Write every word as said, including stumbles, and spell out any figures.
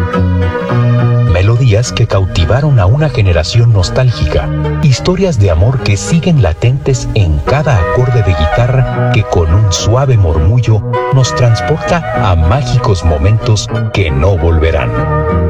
Melodías que cautivaron a una generación nostálgica. Historias de amor que siguen latentes en cada acorde de guitarra que con un suave murmullo nos transporta a mágicos momentos que no volverán.